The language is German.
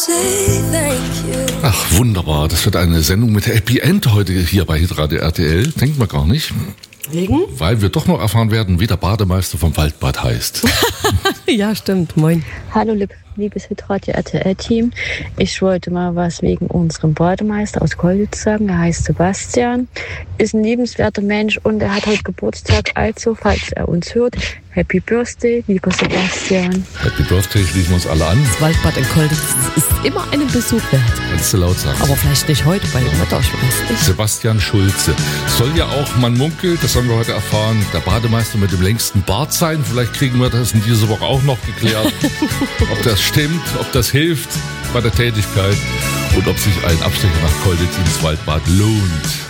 Ach, wunderbar. Das wird eine Sendung mit Happy End heute hier bei Hitradio RTL. Denkt man gar nicht. Wegen? Weil wir doch noch erfahren werden, wie der Bademeister vom Waldbad heißt. Ja, stimmt. Moin. Hallo, liebes Hitradio RTL-Team. Ich wollte mal was wegen unserem Bademeister aus Kolditz sagen. Er heißt Sebastian, ist ein liebenswerter Mensch und er hat heute Geburtstag. Also, falls er uns hört, Happy Birthday, lieber Sebastian. Happy Birthday, schließen wir uns alle an. Das Waldbad in Kolditz ist immer einen Besuch wert. Kannst du laut sagen. Aber vielleicht nicht heute bei dem Wetter, ich weiß nicht. Sebastian Schulze. Soll ja auch, man munkelt, das haben wir heute erfahren, der Bademeister mit dem längsten Bart sein. Vielleicht kriegen wir das in dieser Woche auch noch geklärt. Ob das stimmt, ob das hilft bei der Tätigkeit und ob sich ein Abstecher nach Kolditz ins Waldbad lohnt.